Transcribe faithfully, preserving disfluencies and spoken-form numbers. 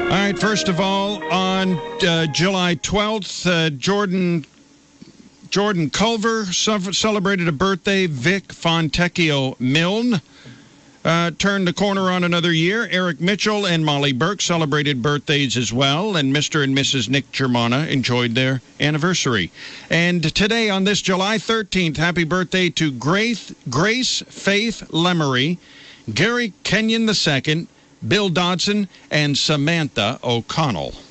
All right, first of all, on uh, July twelfth, uh, Jordan Jordan Culver celebrated a birthday. Vic Fontecchio Milne uh, turned the corner on another year. Eric Mitchell and Molly Burke celebrated birthdays as well, and Mister and Missus Nick Germana enjoyed their anniversary. And today, on this July thirteenth, happy birthday to Grace, Grace Faith Lemery, Gary Kenyon the Second, Bill Dodson, and Samantha O'Connell.